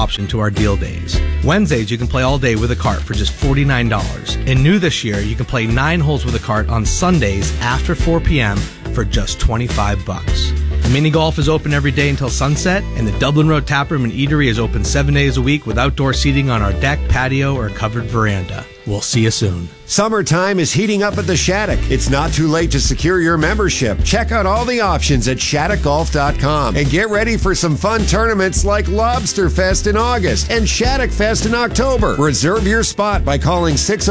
option to our deal days. Wednesdays, you can play all day with a cart for just $49. And new this year, you can play 9 holes with a cart on Sundays after 4 p.m. for just $25. Mini golf is open every day until sunset, and the Dublin Road Taproom and Eatery is open 7 days a week with outdoor seating on our deck, patio, or covered veranda. We'll see you soon. Summertime is heating up at the Shattuck. It's not too late to secure your membership. Check out all the options at shattuckgolf.com and get ready for some fun tournaments like Lobster Fest in August and Shattuck Fest in October. Reserve your spot by calling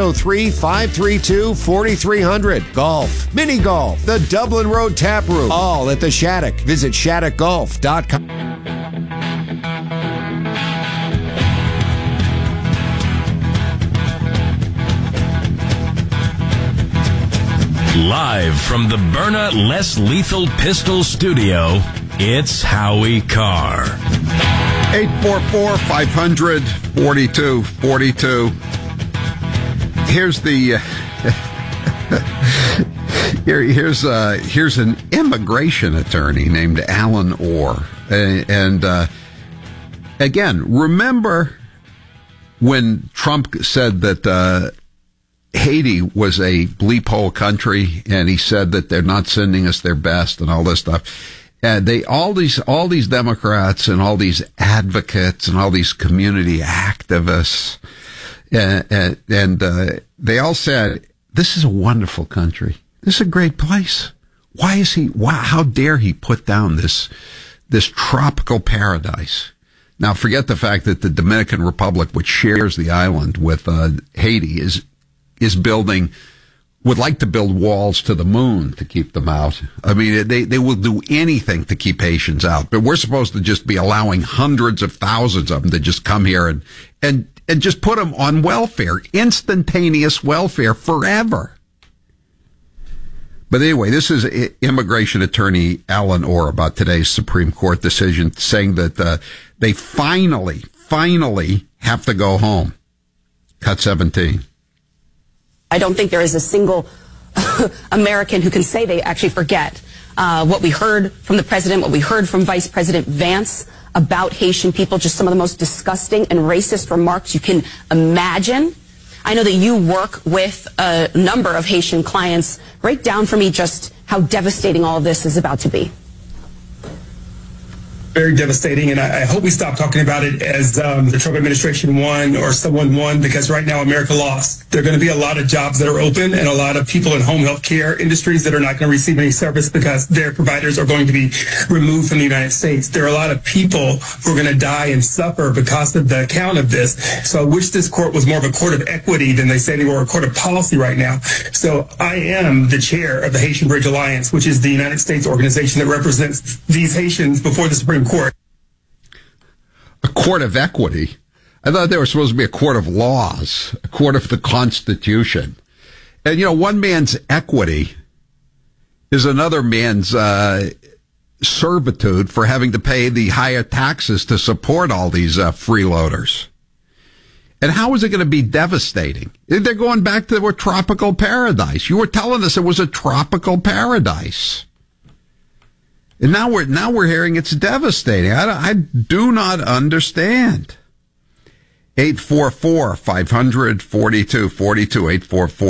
603-532-4300. Golf, mini golf, the Dublin Road Tap Room, all at the Shattuck. Visit shattuckgolf.com. Live from the Byrna Less Lethal Pistol Studio, it's Howie Carr. 844-500-4242. Here's the here's an immigration attorney named Alan Orr, and again, remember when Trump said that Haiti was a bleep hole country, and he said that they're not sending us their best and all this stuff. And all these Democrats and all these advocates and all these community activists, and they all said, this is a wonderful country. This is a great place. How dare he put down this tropical paradise? Now, forget the fact that the Dominican Republic, which shares the island with Haiti, would like to build walls to the moon to keep them out. I mean, they will do anything to keep Haitians out, but we're supposed to just be allowing hundreds of thousands of them to just come here and just put them on welfare, instantaneous welfare forever. But anyway, this is immigration attorney Alan Orr about today's Supreme Court decision, saying that they finally have to go home. Cut 17. I don't think there is a single American who can say they actually forget what we heard from the president, what we heard from Vice President Vance about Haitian people, just some of the most disgusting and racist remarks you can imagine. I know that you work with a number of Haitian clients. Break down for me just how devastating all of this is about to be. Very devastating, and I hope we stop talking about it as the Trump administration won or someone won, because right now America lost. There are going to be a lot of jobs that are open and a lot of people in home health care industries that are not going to receive any service because their providers are going to be removed from the United States. There are a lot of people who are going to die and suffer because of the account of this. So I wish this court was more of a court of equity than they say they were a court of policy right now. So I am the chair of the Haitian Bridge Alliance, which is the United States organization that represents these Haitians before the Supreme Court. A court of equity? I thought they were supposed to be a court of laws, a court of the Constitution. And, one man's equity is another man's servitude for having to pay the higher taxes to support all these freeloaders. And how is it going to be devastating? They're going back to their tropical paradise. You were telling us it was a tropical paradise. And now we're hearing it's devastating. I do not understand. 844-500-4242,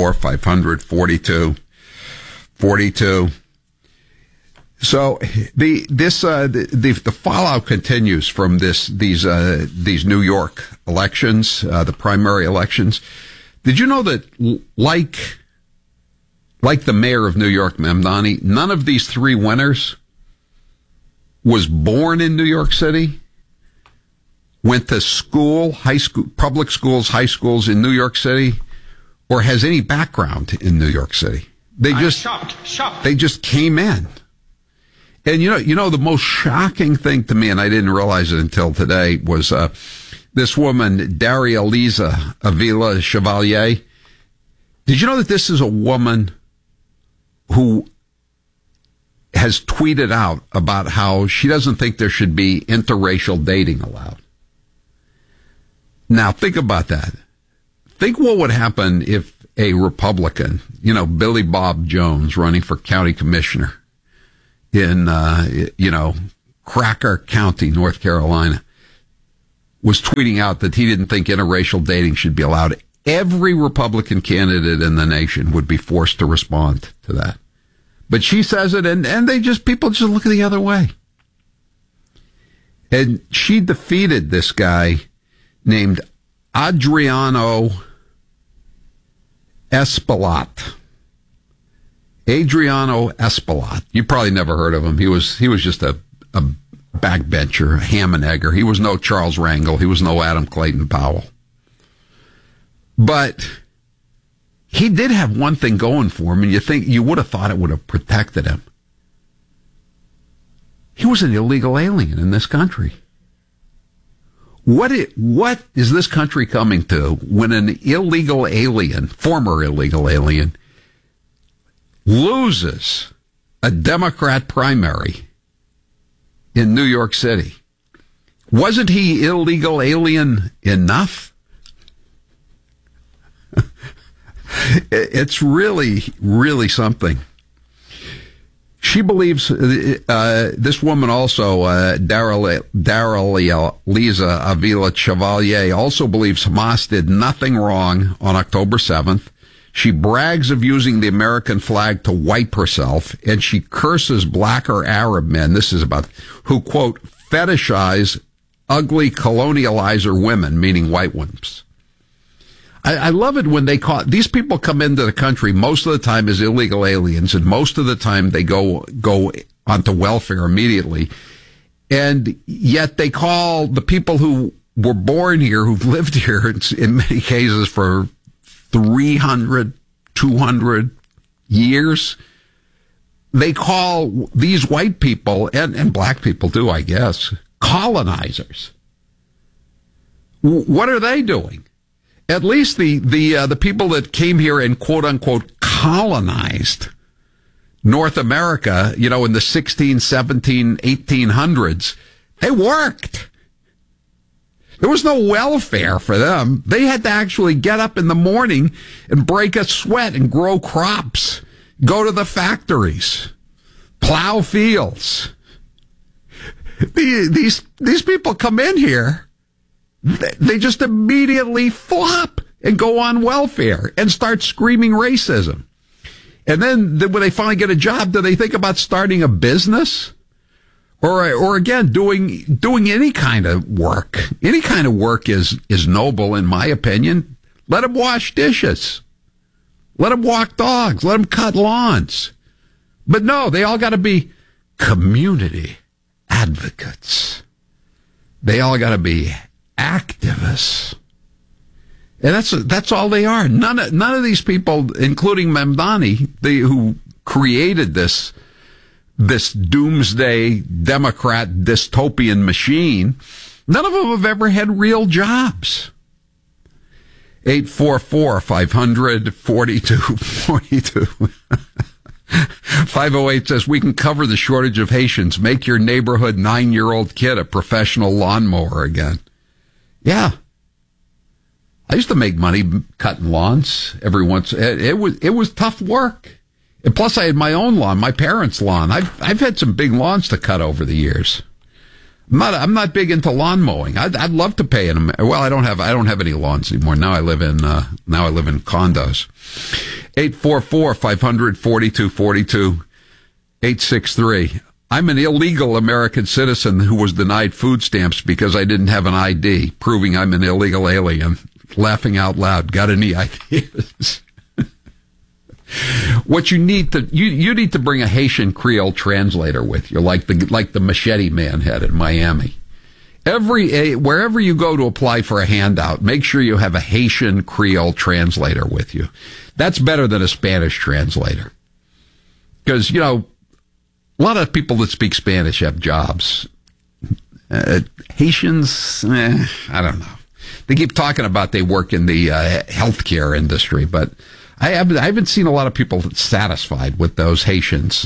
844-500-4242. So the fallout continues from these New York elections, the primary elections. Did you know that like the mayor of New York, Mamdani, none of these three winners was born in New York City, went to school, high school, public schools, high schools in New York City, or has any background in New York City. I'm shocked. They just came in. And the most shocking thing to me, and I didn't realize it until today, was this woman, Daria Lisa Avila Chevalier. Did you know that this is a woman who has tweeted out about how she doesn't think there should be interracial dating allowed? Now, think about that. Think what would happen if a Republican, Billy Bob Jones running for county commissioner in, Cracker County, North Carolina, was tweeting out that he didn't think interracial dating should be allowed, every Republican candidate in the nation would be forced to respond to that. But she says it, and people just look the other way. And she defeated this guy named Adriano Espaillat. Adriano Espaillat. You probably never heard of him. He was just a backbencher, a ham and egger. He was no Charles Rangel. He was no Adam Clayton Powell. But he did have one thing going for him, and you would have thought it would have protected him. He was an illegal alien in this country. What is this country coming to when an illegal alien, former illegal alien, loses a Democrat primary in New York City? Wasn't he illegal alien enough? It's really, really something. She believes, this woman also, Daraliza Avila Chevalier, also believes Hamas did nothing wrong on October 7th. She brags of using the American flag to wipe herself, and she curses black or Arab men, this is about, who, quote, fetishize ugly colonializer women, meaning white ones. I love it when these people come into the country most of the time as illegal aliens, and most of the time they go onto welfare immediately. And yet they call the people who were born here, who've lived here in many cases for 300, 200 years, they call these white people, and black people too, I guess, colonizers. What are they doing? At least the people that came here and quote unquote colonized North America, in the 16, 17, 1800s, they worked. There was no welfare for them. They had to actually get up in the morning and break a sweat and grow crops, go to the factories, plow fields. These people come in here. They just immediately flop and go on welfare and start screaming racism. And then when they finally get a job, do they think about starting a business? Or again, doing any kind of work? Any kind of work is noble, in my opinion. Let them wash dishes. Let them walk dogs. Let them cut lawns. But no, they all got to be community advocates. They all got to be activists. And that's all they are. None of these people, including Mamdani, who created this doomsday Democrat dystopian machine, none of them have ever had real jobs. 844-500-4242. 508 says, we can cover the shortage of Haitians. Make your neighborhood 9-year-old kid a professional lawnmower again. Yeah. I used to make money cutting lawns every once. It was tough work. And plus I had my own lawn, my parents' lawn. I've had some big lawns to cut over the years. I'm not big into lawn mowing. I'd love to pay them. Well, I don't have any lawns anymore. Now I live in condos. 844-500-4242. 863. I'm an illegal American citizen who was denied food stamps because I didn't have an ID, proving I'm an illegal alien. Laughing out loud. Got any ideas? What you need to bring a Haitian Creole translator with you, like the Machete Man had in Miami. Wherever you go to apply for a handout, make sure you have a Haitian Creole translator with you. That's better than a Spanish translator. Because, a lot of people that speak Spanish have jobs. Haitians, I don't know. They keep talking about they work in the healthcare industry, but I haven't seen a lot of people satisfied with those Haitians.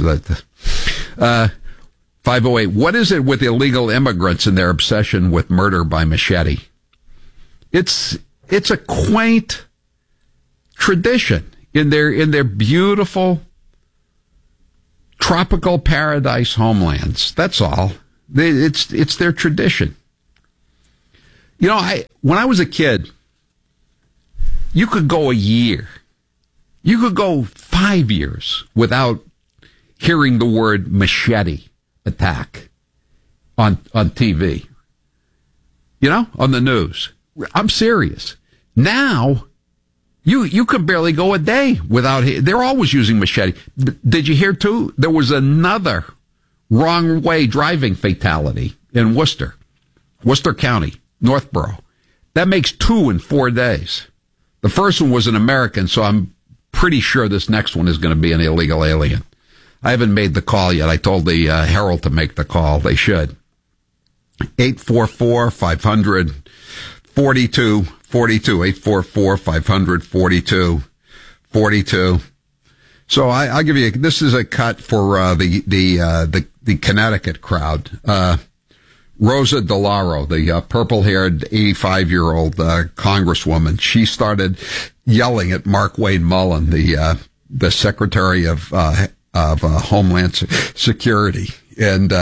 508, what is it with illegal immigrants and their obsession with murder by machete? It's a quaint tradition in their beautiful tropical paradise homelands. That's all. It's their tradition. You know, when I was a kid, you could go a year. You could go 5 years without hearing the word machete attack on TV. You know, on the news. I'm serious. Now, you could barely go a day without. They're always using machete. Did you hear too? There was another wrong way driving fatality in Worcester County, Northborough. That makes 2 in 4 days. The first one was an American, so I'm pretty sure this next one is going to be an illegal alien. I haven't made the call yet. I told the Herald to make the call. They should. 844-500-4242. 844-500-4242. So I'll give you, this is a cut for the Connecticut crowd. Rosa DeLauro, the purple-haired 85-year-old congresswoman, she started yelling at Mark Wayne Mullen, the Secretary of Homeland Security, and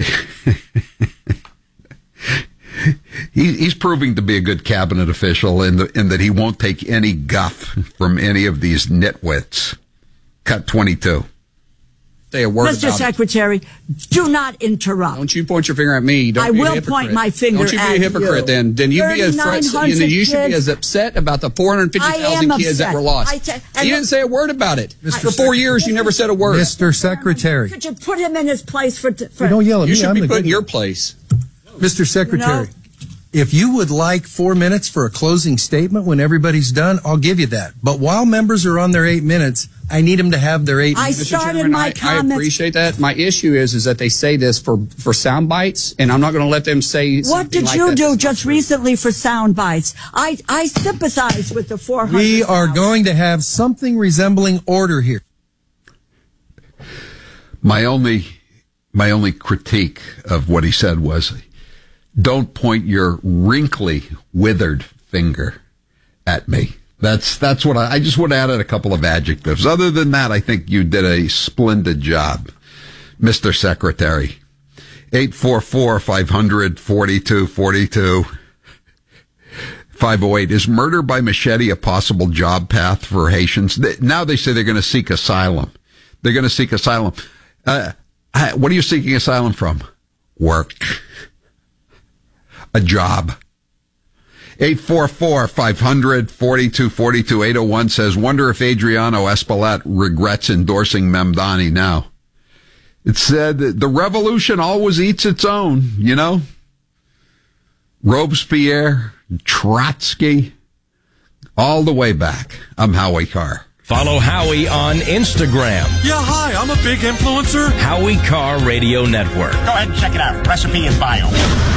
he's proving to be a good cabinet official in that he won't take any guff from any of these nitwits. Cut 22. Say a word Mr. Secretary, do not interrupt. Don't you point your finger at me. I will point my finger at you. Don't you be a hypocrite then. Then you be as you should be as upset about the 450,000 kids that were lost. You didn't say a word about it. For 4 years, you never said a word. Mr. Secretary. Could you put him in his place for don't yell at me. You should be put in your place. Mr. Secretary, if you would like 4 minutes for a closing statement when everybody's done, I'll give you that. But while members are on their 8 minutes, I need them to have their 8 minutes. I started my comments. I appreciate that. My issue is that they say this for sound bites, and I'm not going to let them say something What did like you that. do just recently for sound bites? I sympathize with the 400. We are going to have something resembling order here. My only critique of what he said was, don't point your wrinkly, withered finger at me. That's what I just would have added a couple of adjectives. Other than that, I think you did a splendid job, Mr. Secretary. 844-500-4242. 508. Is murder by machete a possible job path for Haitians? Now they say they're going to seek asylum. They're going to seek asylum. What are you seeking asylum from? Work. A job. 844-500-4242. 801 says, wonder if Adriano Espelette regrets endorsing Mamdani now. It said the revolution always eats its own, you know? Robespierre, Trotsky, all the way back. I'm Howie Carr. Follow Howie on Instagram. Yeah, hi, I'm a big influencer. Howie Carr Radio Network. Go ahead and check it out. Recipe and bio.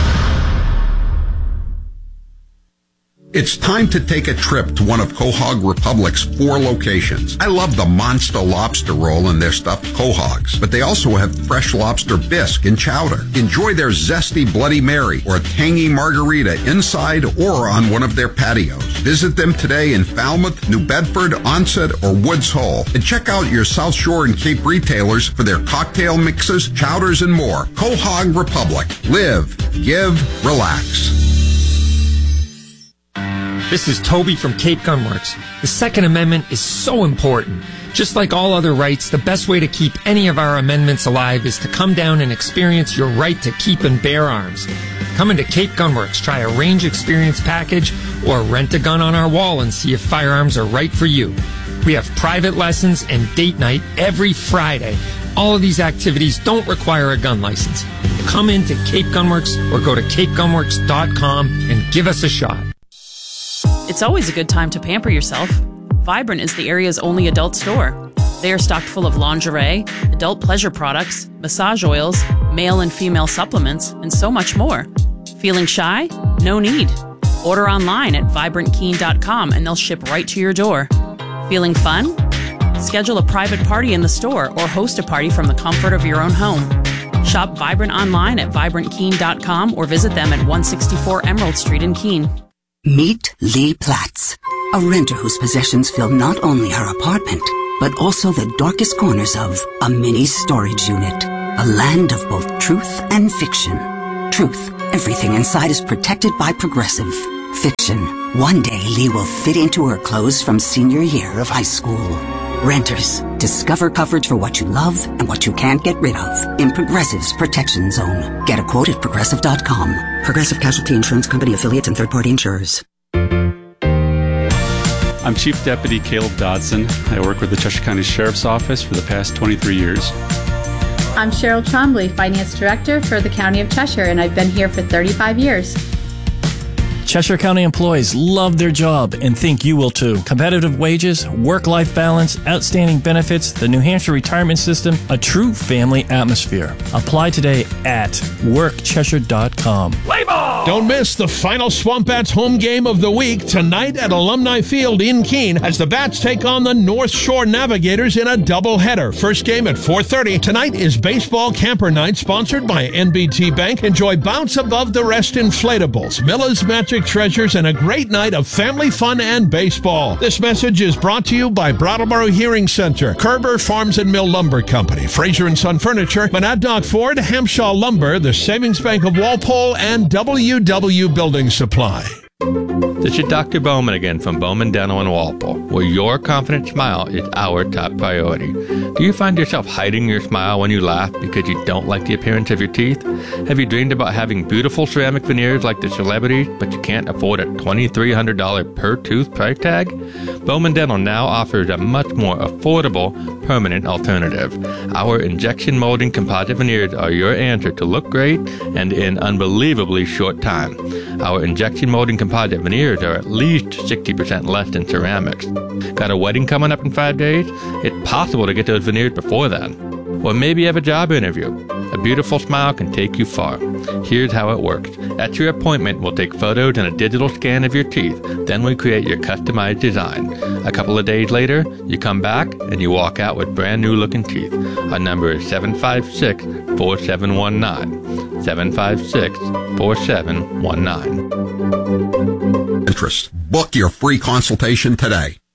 It's time to take a trip to one of Quahog Republic's 4 locations. I love the monster lobster roll and their stuffed quahogs, but they also have fresh lobster bisque and chowder. Enjoy their zesty Bloody Mary or tangy margarita inside or on one of their patios. Visit them today in Falmouth, New Bedford, Onset, or Woods Hole. And check out your South Shore and Cape retailers for their cocktail mixes, chowders, and more. Quahog Republic. Live, give, relax. This is Toby from Cape Gunworks. The Second Amendment is so important. Just like all other rights, the best way to keep any of our amendments alive is to come down and experience your right to keep and bear arms. Come into Cape Gunworks, try a range experience package, or rent a gun on our wall and see if firearms are right for you. We have private lessons and date night every Friday. All of these activities don't require a gun license. Come into Cape Gunworks or go to capegunworks.com and give us a shot. It's always a good time to pamper yourself. Vibrant is the area's only adult store. They are stocked full of lingerie, adult pleasure products, massage oils, male and female supplements, and so much more. Feeling shy? No need. Order online at vibrantkeen.com and they'll ship right to your door. Feeling fun? Schedule a private party in the store or host a party from the comfort of your own home. Shop Vibrant online at vibrantkeen.com or visit them at 164 Emerald Street in Keene. Meet Lee Platts, a renter whose possessions fill not only her apartment, but also the darkest corners of a mini storage unit. A land of both truth and fiction. Truth, Everything inside is protected by Progressive. Fiction. One day, Lee will fit into her clothes from senior year of high school. Renters. Discover coverage for what you love and what you can't get rid of in Progressive's Protection Zone. Get a quote at Progressive.com. Progressive Casualty Insurance Company affiliates and third-party insurers. I'm Chief Deputy Caleb Dodson. I work with the Cheshire County Sheriff's Office for the past 23 years. I'm Cheryl Trombley, Finance Director for the County of Cheshire, and I've been here for 35 years. Cheshire County employees love their job and think you will too. Competitive wages, work-life balance, outstanding benefits, the New Hampshire retirement system, a true family atmosphere. Apply today at workcheshire.com. Play ball! Don't miss the final Swamp Bats home game of the week tonight at Alumni Field in Keene as the Bats take on the North Shore Navigators in a doubleheader. First game at 4:30. Tonight is Baseball Camper Night sponsored by NBT Bank. Enjoy Bounce Above the Rest inflatables, Miller's Magic Treasures, and a great night of family fun and baseball. This message is brought to you by Brattleboro Hearing Center, Kerber Farms and Mill Lumber Company, Fraser & Son Furniture, Monadnock Ford, Hampshaw Lumber, the Savings Bank of Walpole, and WW Building Supply. This is Dr. Bowman again from Bowman Dental in Walpole, where your confident smile is our top priority. Do you find yourself hiding your smile when you laugh because you don't like the appearance of your teeth? Have you dreamed about having beautiful ceramic veneers like the celebrities, but you can't afford a $2,300 per tooth price tag? Bowman Dental now offers a much more affordable, permanent alternative. Our injection molding composite veneers are your answer to look great and in unbelievably short time. Our injection molding composite veneers are at least 60% less than ceramics. Got a wedding coming up in 5 days? It's possible to get those veneers before then. Or maybe you have a job interview. A beautiful smile can take you far. Here's how it works. At your appointment, we'll take photos and a digital scan of your teeth. Then we create your customized design. A couple of days later, you come back and you walk out with brand new looking teeth. Our number is 756-4719. 756-4719. Interest. Book your free consultation today.